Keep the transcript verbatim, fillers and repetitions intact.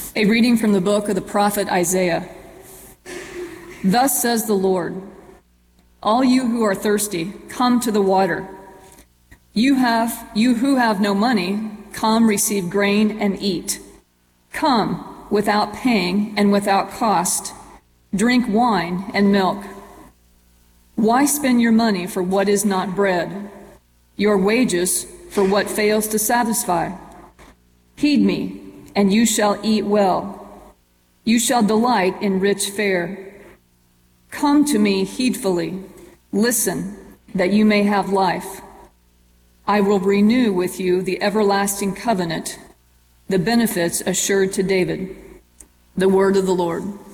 A reading from the book of the prophet Isaiah. Thus says the Lord, all you who are thirsty, come to the water. You have, you who have no money, come receive grain and eat. Come without paying and without cost, drink wine and milk. Why spend your money for what is not bread, your wages for what fails to satisfy? Heed me, and you shall eat well. You shall delight in rich fare. Come to me heedfully, listen, that you may have life. I will renew with you the everlasting covenant, the benefits assured to David. The word of the Lord.